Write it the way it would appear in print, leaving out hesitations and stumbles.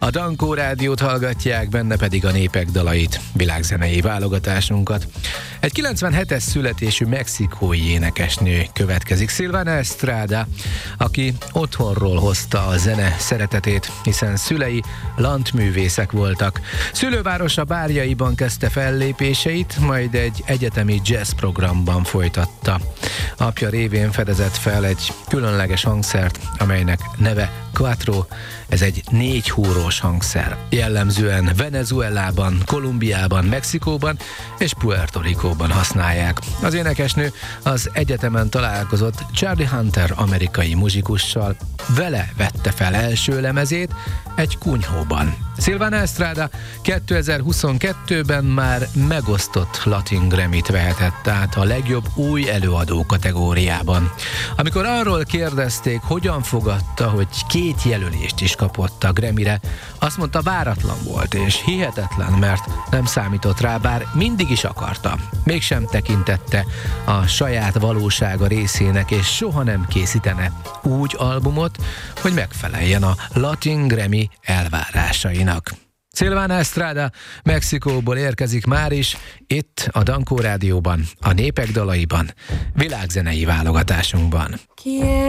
A Dankó Rádiót hallgatják, benne pedig a népek dalait, világzenei válogatásunkat. Egy 97-es születésű mexikói énekesnő következik, Silvana Estrada, aki otthonról hozta a zene szeretetét, hiszen szülei lantművészek voltak. Szülővárosa Bárjaiban kezdte fellépéseit, majd egy egyetemi jazz programban folytatta. Apja révén fedezett fel egy különleges hangszert, amelynek neve Quattro, ez egy 4 húrós hangszer. Jellemzően Venezuelában, Kolumbiában, Mexikóban és Puerto Ricóban használják. Az énekesnő az egyetemen találkozott Charlie Hunter amerikai muzsikussal, vele vette fel első lemezét egy kunyhóban. Silvana Estrada 2022-ben már megosztott Latin Grammy-t vehetett át a legjobb új előadó kategóriában. Amikor arról kérdezték, hogyan fogadta, hogy 2 jelölést is kapott a Grammy-re, azt mondta, váratlan volt és hihetetlen, mert nem számított rá, bár mindig is akarta. Mégsem tekintette a saját valósága részének, és soha nem készítene úgy albumot, hogy megfeleljen a Latin Grammy elvárásainak. Silvana Estrada Mexikóból érkezik már is, itt a Dankó Rádióban, a népek dalaiban, világzenei válogatásunkban.